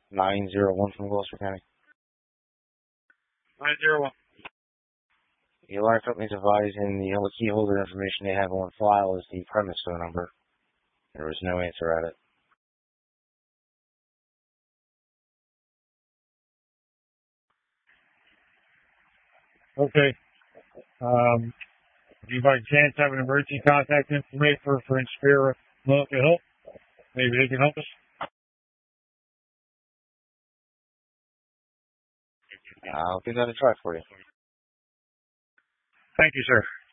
901 from Gloucester County. 901. The alarm company is advising the only key holder information they have on file is the premise phone number. There was no answer at it. Okay. Do you by chance have an emergency contact information for Inspira Mental Health? Maybe they can help us? I'll give that a try for you. Thank you, sir.